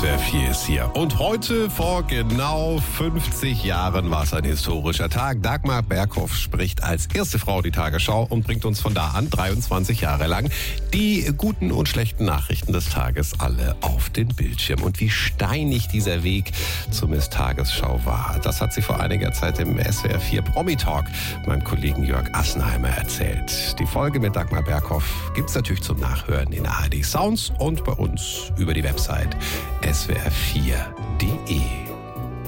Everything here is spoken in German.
SWR 4 ist hier. Und heute vor genau 50 Jahren war es ein historischer Tag. Dagmar Berghoff spricht als erste Frau die Tagesschau und bringt uns von da an 23 Jahre lang die guten und schlechten Nachrichten des Tages alle auf den Bildschirm. Und wie steinig dieser Weg zur Miss Tagesschau war, das hat sie vor einiger Zeit im SWR 4 Promi-Talk meinem Kollegen Jörg Assenheimer erzählt. Die Folge mit Dagmar Berghoff gibt's natürlich zum Nachhören in ARD Sounds und bei uns über die Website swr4.de.